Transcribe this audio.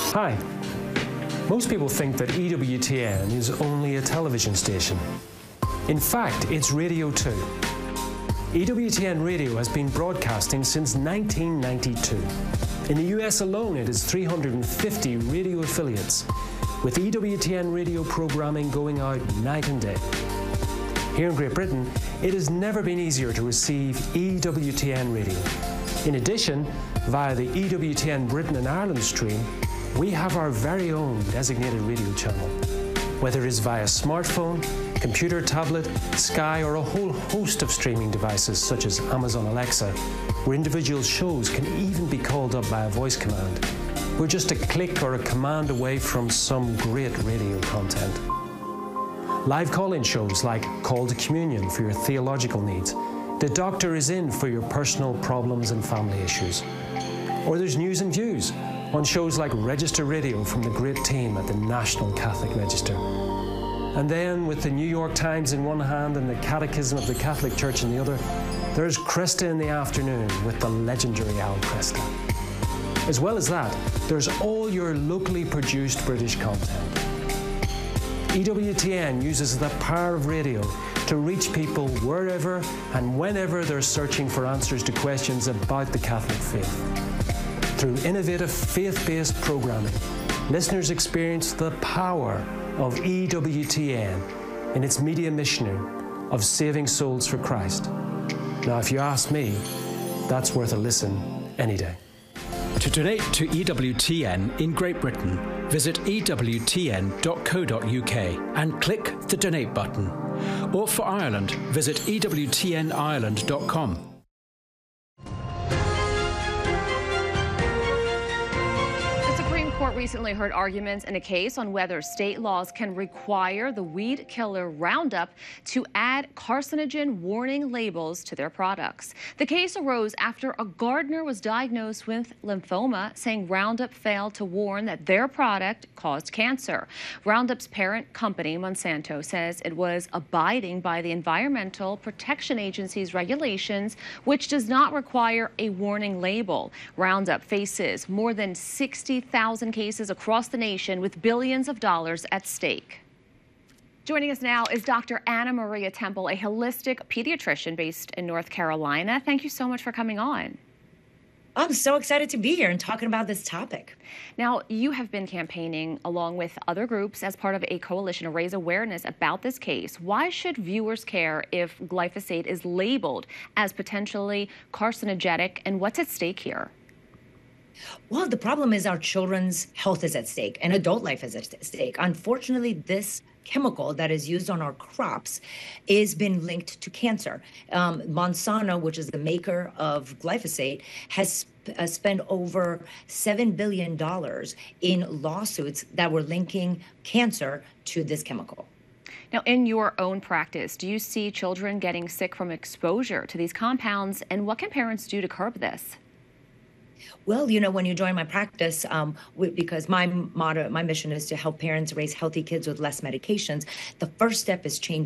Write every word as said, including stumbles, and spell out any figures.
Hi. Most people think that E W T N is only a television station. In fact, it's radio too. E W T N Radio has been broadcasting since nineteen ninety-two. In the U S alone, it has three hundred fifty radio affiliates, with E W T N radio programming going out night and day. Here in Great Britain, it has never been easier to receive E W T N radio. In addition, via the E W T N Britain and Ireland stream, we have our very own designated radio channel. Whether it is via smartphone, computer, tablet, Sky, or a whole host of streaming devices such as Amazon Alexa, where individual shows can even be called up by a voice command. We're just a click or a command away from some great radio content. Live call-in shows like Call to Communion for your theological needs. The Doctor is in for your personal problems and family issues. Or there's News and Views on shows like Register Radio from the great team at the National Catholic Register. And then, with the New York Times in one hand and the Catechism of the Catholic Church in the other, there's Kresta in the afternoon with the legendary Al Kresta. As well as that, there's all your locally produced British content. E W T N uses the power of radio to reach people wherever and whenever they're searching for answers to questions about the Catholic faith. Through innovative faith-based programming, listeners experience the power of E W T N in its media mission of saving souls for Christ. Now, if you ask me, that's worth a listen any day. To donate to E W T N in Great Britain, visit e w t n dot co dot u k and click the donate button. Or for Ireland, visit e w t n ireland dot com. Court recently heard arguments in a case on whether state laws can require the weed killer Roundup to add carcinogen warning labels to their products. The case arose after a gardener was diagnosed with lymphoma, saying Roundup failed to warn that their product caused cancer. Roundup's parent company, Monsanto, says it was abiding by the Environmental Protection Agency's regulations, which does not require a warning label. Roundup faces more than sixty thousand cases across the nation with billions of dollars at stake. Joining us now is Doctor Anna Maria Temple, a holistic pediatrician based in North Carolina. Thank you so much for coming on. I'm so excited to be here and talking about this topic. Now, you have been campaigning along with other groups as part of a coalition to raise awareness about this case. Why should viewers care if glyphosate is labeled as potentially carcinogenic, and what's at stake here? Well, the problem is our children's health is at stake and adult life is at stake. Unfortunately, this chemical that is used on our crops is been linked to cancer. Um, Monsanto, which is the maker of glyphosate, has uh, spent over seven billion dollars in lawsuits that were linking cancer to this chemical. Now, in your own practice, do you see children getting sick from exposure to these compounds, and what can parents do to curb this? Well, you know, when you join my practice, um, we, because my motto, my mission is to help parents raise healthy kids with less medications, the first step is changing